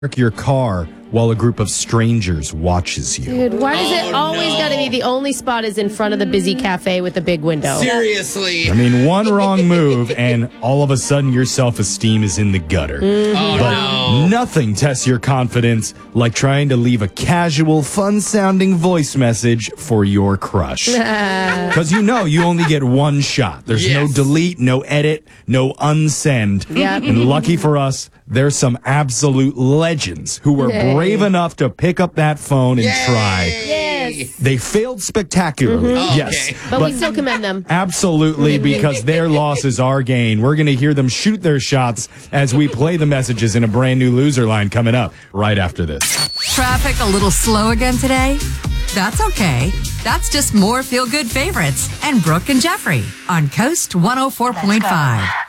park your car while a group of strangers watches you. Dude, why does it always got to be the only spot is in front of the busy cafe with the big window? Seriously. I mean, one wrong move and all of a sudden your self-esteem is in the gutter. Oh, But nothing tests your confidence like trying to leave a casual, fun-sounding voice message for your crush. Because you know you only get one shot. There's no delete, no edit, no unsend. Yep. And lucky for us, there's some absolute legends who were brave enough to pick up that phone and try. Yes. They failed spectacularly, yes. But we still commend them. Absolutely, because their loss is our gain. We're going to hear them shoot their shots as we play the messages in a brand new loser line coming up right after this. Traffic a little slow again today? That's okay. That's just more feel-good favorites and Brooke and Jeffrey on Coast 104.5.